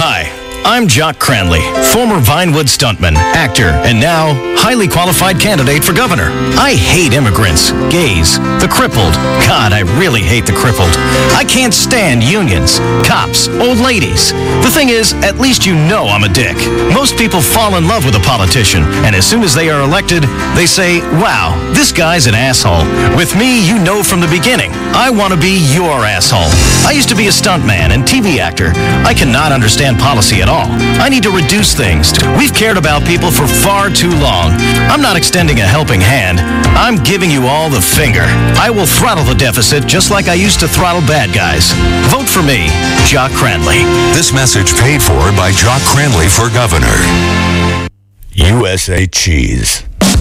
Hi, I'm Jock Cranley, former Vinewood stuntman, actor, and now highly qualified candidate for governor. I hate immigrants, gays, the crippled. God, I really hate the crippled. I can't stand unions, cops, old ladies. The thing is, at least you know I'm a dick. Most people fall in love with a politician, and as soon as they are elected, they say, wow, this guy's an asshole. With me, you know from the beginning, I want to be your asshole. I used to be a stuntman and TV actor. I cannot understand policy at all. I need to reduce things. We've cared about people for far too long. I'm not extending a helping hand. I'm giving you all the finger. I will throttle the deficit just like I used to throttle bad guys. Vote for me, Jock Cranley. This message paid for by Jock Cranley for governor. USA Cheese.